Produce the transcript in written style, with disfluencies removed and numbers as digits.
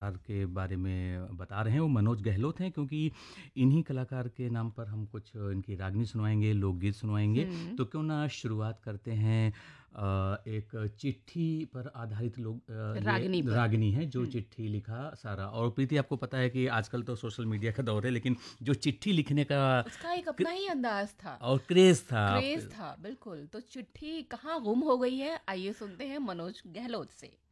कलाकार के बारे में बता रहे हैं वो मनोज गहलोत हैं, क्योंकि इन्हीं कलाकार के नाम पर हम कुछ इनकी रागनी सुनवाएंगे, लोकगीत सुनवाएंगे। हम्म। तो क्यों ना शुरुआत करते हैं एक चिट्ठी पर आधारित लोग ये रागनी पर। रागनी है जो हम्म। चिट्ठी लिखा सारा। और प्रीति आपको पता है कि आजकल तो सोशल मीडिया का दौर है, लेकिन जो चिट्ठी लिखने का उसका एक अपना ही अंदाज था, और क्रेज था क्रेज था, बिल्कुल। तो चिट्ठी कहाँ गुम हो गई है, आइए सुनते हैं मनोज गहलोत से।